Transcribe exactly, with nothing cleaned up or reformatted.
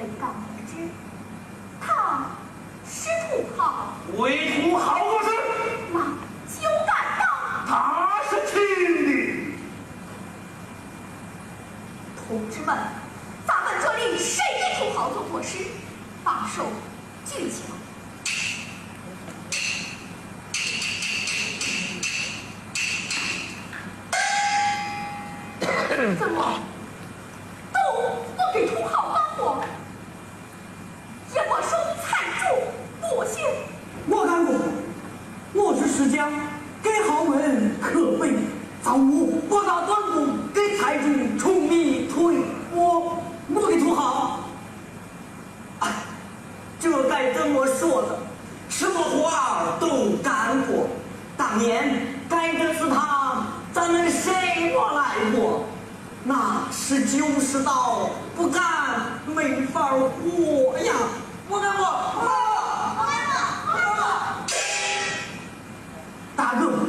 臣告不知，他是土豪。 为土豪做事， 那就敢当。 他是亲的。 同志们，咱们这里谁给土豪做过事？把手举起来。怎么都不给土豪干活？也没收财主多些。 我干过，我是石匠，给豪门刻碑，造屋我打短工，给财主冲米推我我给土豪。哎，这该怎么说呢？什么活都干过，当年盖的祠堂，咱们谁没来过？那是九世道，不干没法活呀！我干过，我干过，我干过，我干过。大哥。